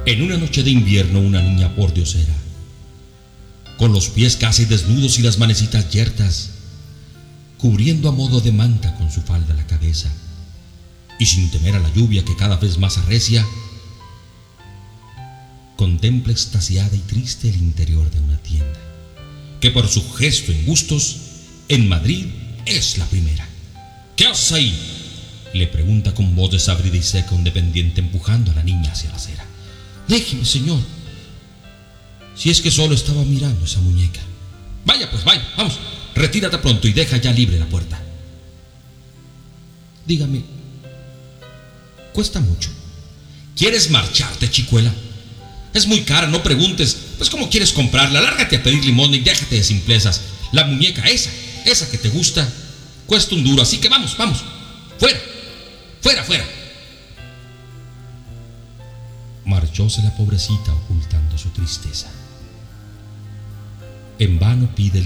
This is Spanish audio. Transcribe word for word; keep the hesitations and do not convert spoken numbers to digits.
En una noche de invierno, una niña pordiosera, con los pies casi desnudos y las manecitas yertas, cubriendo a modo de manta con su falda la cabeza, y sin temer a la lluvia que cada vez más arrecia, contempla extasiada y triste el interior de una tienda, que por su gesto en gustos, en Madrid es la primera. ¿Qué haces ahí?, le pregunta con voz desabrida y seca un dependiente empujando a la niña hacia la acera. Déjeme, señor, si es que solo estaba mirando esa muñeca. Vaya pues, vaya, vamos, retírate pronto y deja ya libre la puerta. Dígame, cuesta mucho. ¿Quieres marcharte, chicuela? Es muy cara, no preguntes. Pues ¿cómo quieres comprarla? Lárgate a pedir limón y déjate de simplezas. La muñeca esa, esa que te gusta, cuesta un duro, así que vamos, vamos, fuera, fuera, fuera. Marchóse la pobrecita ocultando su tristeza. En vano pide